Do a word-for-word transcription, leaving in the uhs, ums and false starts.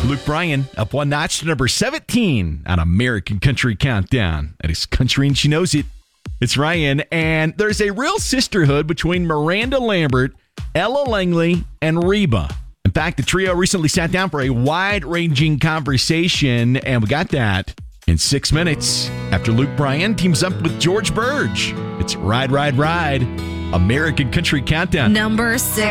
Luke Bryan up one notch to number seventeen on American Country Countdown. That is country and she knows it. It's Ryan, and there's a real sisterhood between Miranda Lambert, Ella Langley, and Reba. In fact, the trio recently sat down for a wide-ranging conversation, and we got that in six minutes after Luke Bryan teams up with George Burge. It's Ride, Ride, Ride, American Country Countdown. Number six.